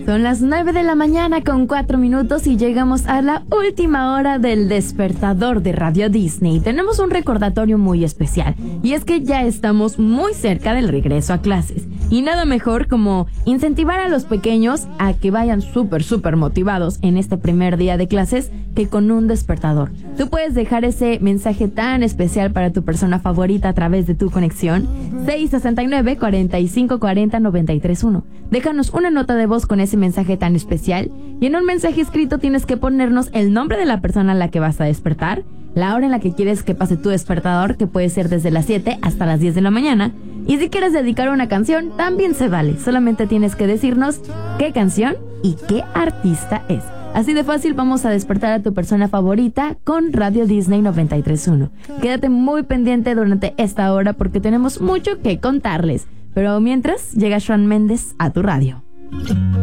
Son las 9 de la mañana con 4 minutos y llegamos a la última hora del despertador de Radio Disney. Tenemos un recordatorio muy especial y es que ya estamos muy cerca del regreso a clases. Y nada mejor como incentivar a los pequeños a que vayan súper motivados en este primer día de clases que con un despertador. Tú puedes dejar ese mensaje tan especial para tu persona favorita a través de tu conexión 669-4540-931. Déjanos una nota de voz con ese mensaje tan especial y en un mensaje escrito tienes que ponernos el nombre de la persona a la que vas a despertar, la hora en la que quieres que pase tu despertador, que puede ser desde las 7 hasta las 10 de la mañana. Y si quieres dedicar una canción, también se vale. Solamente tienes que decirnos qué canción y qué artista es. Así de fácil vamos a despertar a tu persona favorita con Radio Disney 93.1. Quédate muy pendiente durante esta hora porque tenemos mucho que contarles. Pero mientras, llega Shawn Mendes a tu radio.